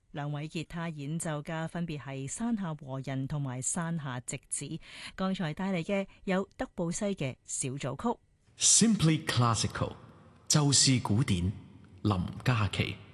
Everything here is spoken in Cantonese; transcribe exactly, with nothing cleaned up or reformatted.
兩位吉他演奏家分別係山下和人同埋山下直子，剛才帶嚟嘅有德布西嘅小組曲。 Simply Classical， 就是古典，林嘉琪。